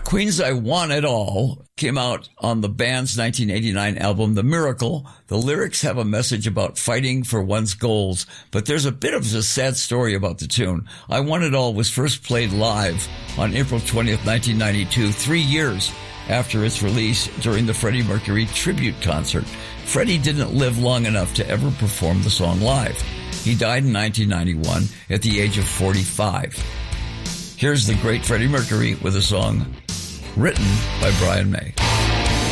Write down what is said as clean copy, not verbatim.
Queen's I Want It All came out on the band's 1989 album, The Miracle. The lyrics have a message about fighting for one's goals, but there's a bit of a sad story about the tune. I Want It All was first played live on April 20th, 1992, 3 years after its release during the Freddie Mercury tribute concert. Freddie didn't live long enough to ever perform the song live. He died in 1991 at the age of 45. Here's the great Freddie Mercury with a song written by Brian May.